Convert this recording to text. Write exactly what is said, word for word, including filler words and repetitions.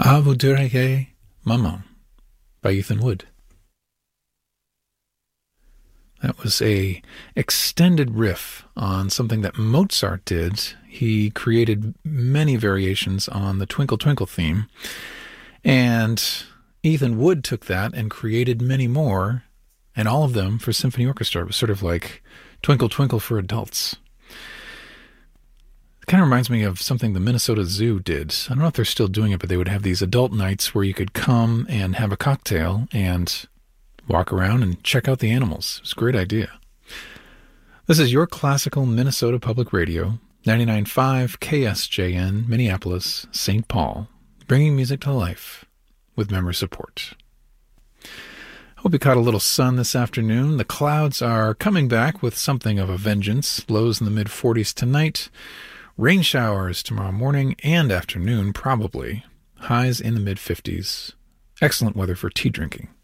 A vous dirai maman by Ethan Wood. That was a extended riff on something that Mozart did. He created many variations on the Twinkle Twinkle theme, and Ethan Wood took that and created many more, and all of them for symphony orchestra. It was sort of like Twinkle Twinkle for adults. It kind of reminds me of something the Minnesota Zoo did. I don't know if they're still doing it, but they would have these adult nights where you could come and have a cocktail and walk around and check out the animals. It was a great idea. This is your classical Minnesota Public Radio, ninety-nine point five K S J N, Minneapolis, Saint Paul, bringing music to life with member support. Hope you caught a little sun this afternoon. The clouds are coming back with something of a vengeance. Lows in the mid forties tonight. Rain showers tomorrow morning and afternoon, probably. Highs in the mid fifties. Excellent weather for tea drinking.